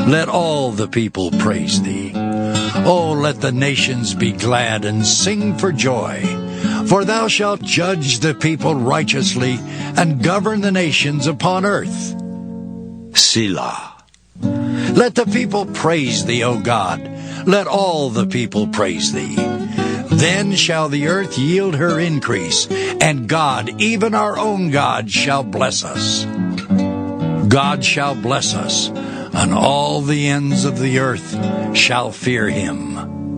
let all the people praise thee. O let the nations be glad and sing for joy. For thou shalt judge the people righteously and govern the nations upon earth. Selah. Let the people praise thee, O God. Let all the people praise thee. Then shall the earth yield her increase, and God, even our own God, shall bless us. God shall bless us, and all the ends of the earth shall fear him.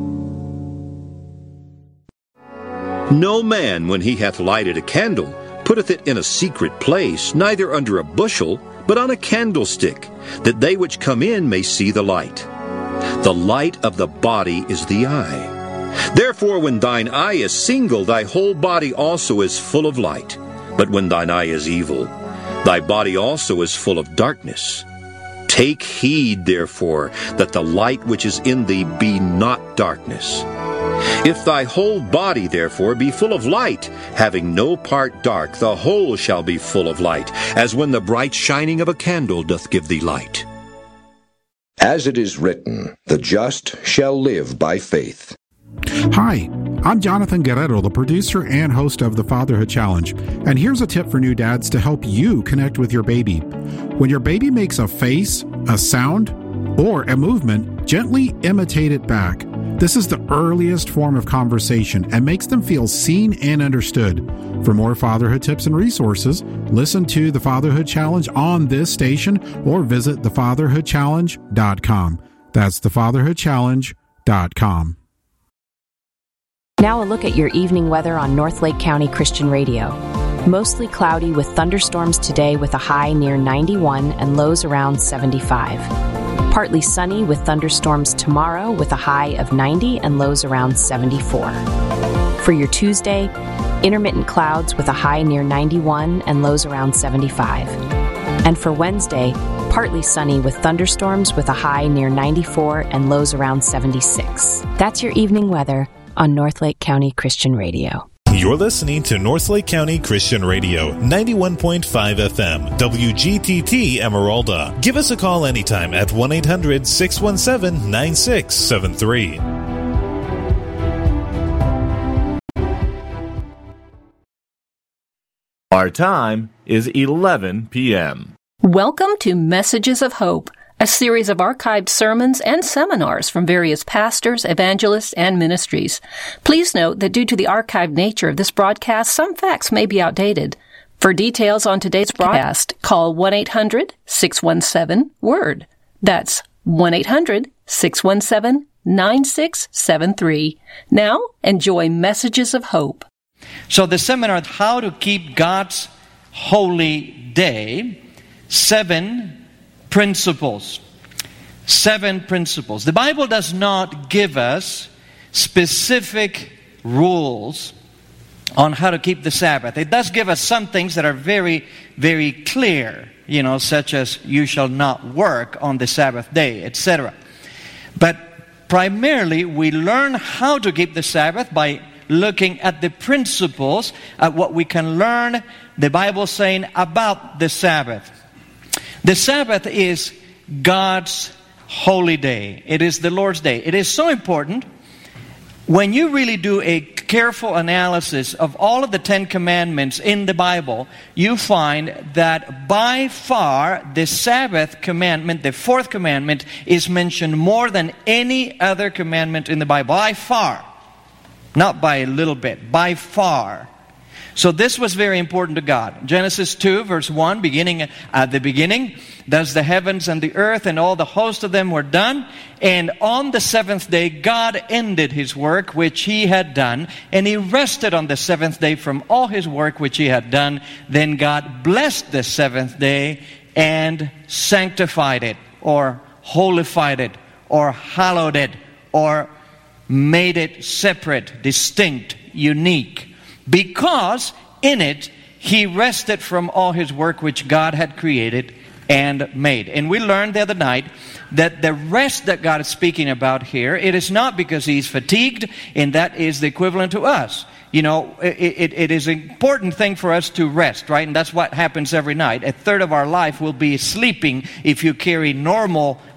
No man, when he hath lighted a candle, putteth it in a secret place, neither under a bushel, but on a candlestick, that they which come in may see the light. The light of the body is the eye. Therefore, when thine eye is single, thy whole body also is full of light. But when thine eye is evil, thy body also is full of darkness. Take heed, therefore, that the light which is in thee be not darkness. If thy whole body, therefore, be full of light, having no part dark, the whole shall be full of light, as when the bright shining of a candle doth give thee light. As it is written, the just shall live by faith. Hi, I'm Jonathan Guerrero, the producer and host of the Fatherhood Challenge, and here's a tip for new dads to help you connect with your baby. When your baby makes a face, a sound, or a movement, gently imitate it back. This is the earliest form of conversation and makes them feel seen and understood. For more fatherhood tips and resources, listen to the Fatherhood Challenge on this station or visit thefatherhoodchallenge.com. That's thefatherhoodchallenge.com. Now a look at your evening weather on North Lake County Christian Radio. Mostly cloudy with thunderstorms today with a high near 91 and lows around 75. Partly sunny with thunderstorms tomorrow with a high of 90 and lows around 74. For your Tuesday, intermittent clouds with a high near 91 and lows around 75. And for Wednesday, partly sunny with thunderstorms with a high near 94 and lows around 76. That's your evening weather on North Lake County Christian Radio. You're listening to North Lake County Christian Radio, 91.5 FM, WGTT Emeralda. Give us a call anytime at 1-800-617-9673. Our time is 11 p.m. Welcome to Messages of Hope, a series of archived sermons and seminars from various pastors, evangelists, and ministries. Please note that due to the archived nature of this broadcast, some facts may be outdated. For details on today's broadcast, call 1-800-617-WORD. That's 1-800-617-9673. Now, enjoy Messages of Hope. So the seminar, How to Keep God's Holy Day, 7 principles. 7 principles. The Bible does not give us specific rules on how to keep the Sabbath. It does give us some things that are very, very clear, such as you shall not work on the Sabbath day, etc. But primarily, we learn how to keep the Sabbath by looking at the principles, at what we can learn, the Bible saying about the Sabbath. The Sabbath is God's holy day. It is the Lord's day. It is so important. When you really do a careful analysis of all of the 10 commandments in the Bible, you find that by far the Sabbath commandment, the 4th commandment, is mentioned more than any other commandment in the Bible. By far. Not by a little bit. By far. So this was very important to God. Genesis 2, verse 1, beginning at the beginning, thus the heavens and the earth and all the host of them were done. And on the 7th day, God ended His work which He had done. And He rested on the 7th day from all His work which He had done. Then God blessed the 7th day and sanctified it, or holified it, or hallowed it, or made it separate, distinct, unique. Because in it, He rested from all His work which God had created and made. And we learned the other night that the rest that God is speaking about here, it is not because He's fatigued, and that is the equivalent to us. It is an important thing for us to rest, right? And that's what happens every night. A third of our life will be sleeping if you carry normal